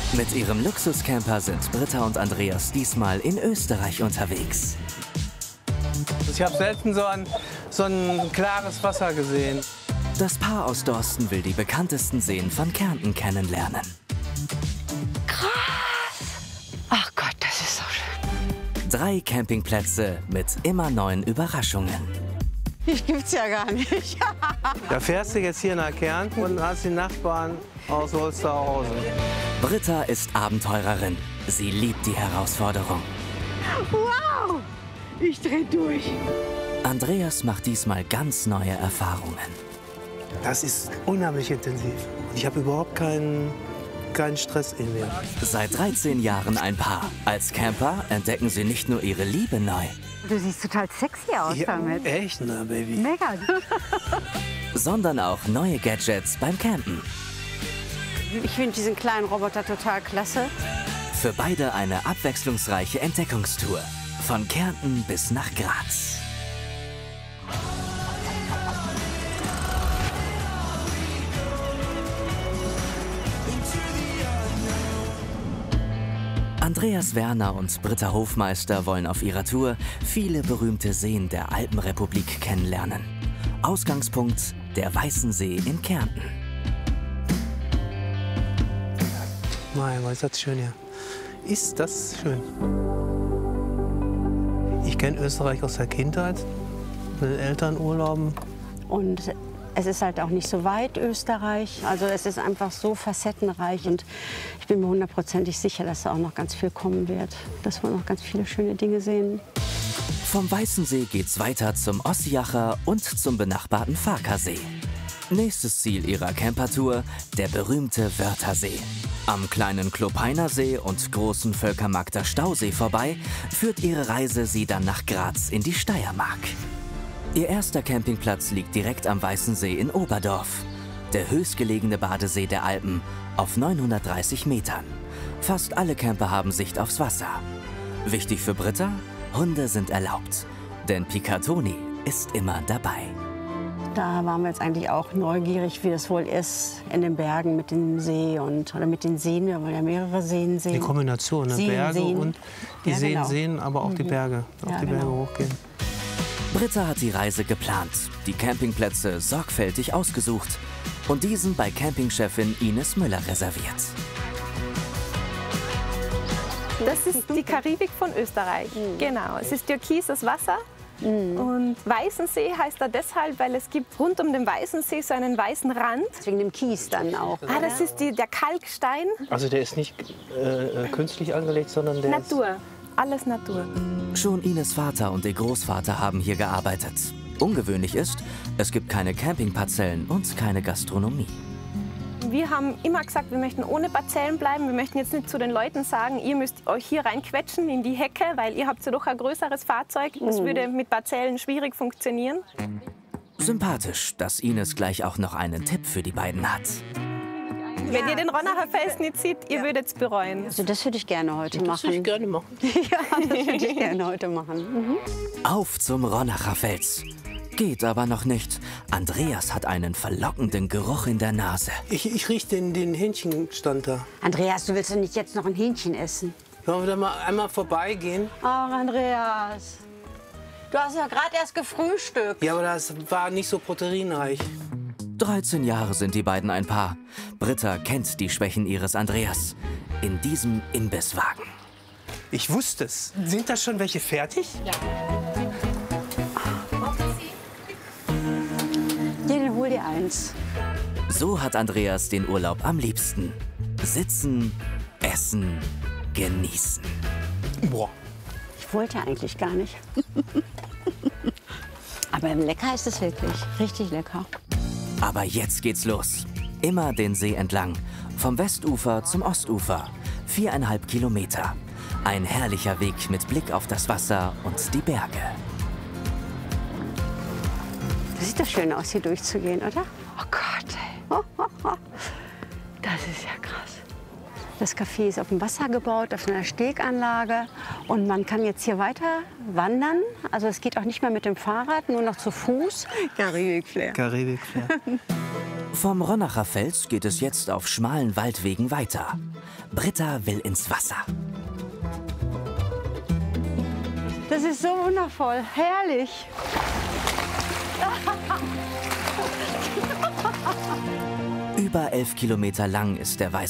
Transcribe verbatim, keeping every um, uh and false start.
Mit ihrem Luxuscamper sind Britta und Andreas diesmal in Österreich unterwegs. Ich habe selten so ein, so ein klares Wasser gesehen. Das Paar aus Dorsten will die bekanntesten Seen von Kärnten kennenlernen. Krass! Ach Gott, das ist so schön. Drei Campingplätze mit immer neuen Überraschungen. Das gibt's ja gar nicht. Da fährst du jetzt hier nach Kärnten und hast die Nachbarn aus Wolsterhausen. Britta ist Abenteurerin. Sie liebt die Herausforderung. Wow! Ich dreh durch. Andreas macht diesmal ganz neue Erfahrungen. Das ist unheimlich intensiv. Ich habe überhaupt keinen, keinen Stress in mir. Seit dreizehn Jahren ein Paar. Als Camper entdecken sie nicht nur ihre Liebe neu, Du siehst total sexy aus Ja, damit. echt, na, Baby. Mega. sondern auch neue Gadgets beim Campen. Ich finde diesen kleinen Roboter total klasse. Für beide eine abwechslungsreiche Entdeckungstour. Von Kärnten bis nach Graz. Andreas Werner und Britta Hofmeister wollen auf ihrer Tour viele berühmte Seen der Alpenrepublik kennenlernen. Ausgangspunkt der Weißensee in Kärnten. Mein Gott, ist das schön hier. Ist das schön. Ich kenne Österreich aus der Kindheit, mit den Elternurlauben. Und es ist halt auch nicht so weit, Österreich. Also es ist einfach so facettenreich. Und ich bin mir hundertprozentig sicher, dass da auch noch ganz viel kommen wird. Dass wir noch ganz viele schöne Dinge sehen. Vom Weißensee geht's weiter zum Ossiacher und zum benachbarten Farkasee. Nächstes Ziel ihrer Campertour, der berühmte Wörthersee. Am kleinen Klopeiner See und großen Völkermarkter Stausee vorbei, führt ihre Reise sie dann nach Graz in die Steiermark. Ihr erster Campingplatz liegt direkt am Weißensee in Oberdorf. Der höchstgelegene Badesee der Alpen auf neunhundertdreißig Metern. Fast alle Camper haben Sicht aufs Wasser. Wichtig für Britta? Hunde sind erlaubt. Denn Picatoni ist immer dabei. Da waren wir jetzt eigentlich auch neugierig, wie das wohl ist in den Bergen mit dem See und oder mit den Seen. Wir wollen ja mehrere Seen sehen. Die Kombination, ne? Seen, Berge Seen. und die Ja, Seen genau. sehen, aber auch die Berge, auf Ja, die Berge genau. hochgehen. Britta hat die Reise geplant, die Campingplätze sorgfältig ausgesucht und diesen bei Campingchefin Ines Müller reserviert. Das ist die Karibik von Österreich. Genau, es ist türkises Wasser. Und Weißensee heißt er deshalb, weil es gibt rund um den Weißensee so einen weißen Rand. Wegen dem Kies dann auch. Ah, das ist die, der Kalkstein. Also der ist nicht äh, künstlich angelegt, sondern der Natur, alles Natur. Schon Ines Vater und ihr Großvater haben hier gearbeitet. Ungewöhnlich ist, es gibt keine Campingparzellen und keine Gastronomie. Wir haben immer gesagt, wir möchten ohne Parzellen bleiben. Wir möchten jetzt nicht zu den Leuten sagen, ihr müsst euch hier reinquetschen in die Hecke, weil ihr habt ja doch ein größeres Fahrzeug. Das würde mit Parzellen schwierig funktionieren. Sympathisch, dass Ines gleich auch noch einen Tipp für die beiden hat. Wenn ihr den Ronacher Fels nicht seht, ihr würdet es bereuen. Also das würde ich gerne heute machen. würde ich gerne machen. Ja, das würde ich gerne heute machen. Mhm. Auf zum Ronacher Fels. Geht aber noch nicht. Andreas hat einen verlockenden Geruch in der Nase. Ich, ich rieche den, den Hähnchenstand da. Andreas, du willst doch nicht jetzt noch ein Hähnchen essen? Sollen wir da mal einmal vorbeigehen? Ach, Andreas. Du hast ja gerade erst gefrühstückt. Ja, aber das war nicht so proteinreich. dreizehn Jahre sind die beiden ein Paar. Britta kennt die Schwächen ihres Andreas. In diesem Imbisswagen. Ich wusste es. Sind da schon welche fertig? Ja. Den hol dir eins. So hat Andreas den Urlaub am liebsten. Sitzen, essen, genießen. Boah. Ich wollte eigentlich gar nicht. Aber lecker ist es wirklich. Richtig lecker. Aber jetzt geht's los. Immer den See entlang. Vom Westufer zum Ostufer. Viereinhalb Kilometer. Ein herrlicher Weg mit Blick auf das Wasser und die Berge. Das sieht doch schön aus, hier durchzugehen, oder? Oh Gott, ey. Das ist ja krass. Das Café ist auf dem Wasser gebaut, auf einer Steganlage. Und man kann jetzt hier weiter wandern. Also es geht auch nicht mehr mit dem Fahrrad, nur noch zu Fuß. Karibik-Flair. Karibik, ja. Vom Ronacher Fels geht es jetzt auf schmalen Waldwegen weiter. Britta will ins Wasser. Das ist so wundervoll, herrlich. Über elf Kilometer lang ist der Weiße